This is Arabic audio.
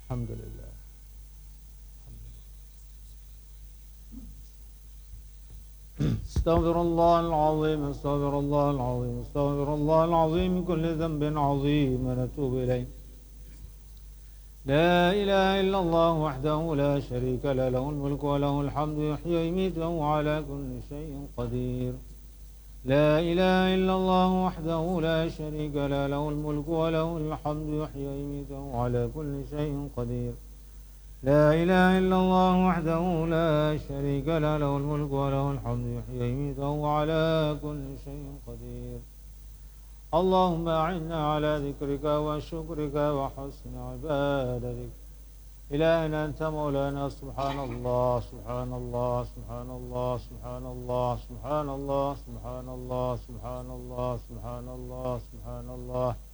الحمد لله. استغفر الله العظيم، استغفر الله العظيم، استغفر الله العظيم من كل ذنب عظيم ونتوب إليه. لا إله إلا الله وحده لا شريك له، له الملك وله الحمد يحيي ويميت وهو على كل شيء قدير. لا إله إلا الله وحده لا شريك له، له الملك وله الحمد يحيي ويميت وهو على كل شيء قدير. لا إله إلا الله وحده لا شريك له، له الملك وله الحمد يحيي ويميت وهو على كل شيء قدير. اللهم أعنا على ذكرك وشكرك وحسن عبادتك. إلهنا أنت مولانا، سبحان الله سبحان الله سبحان الله سبحان الله سبحان الله سبحان الله سبحان الله سبحان الله سبحان الله.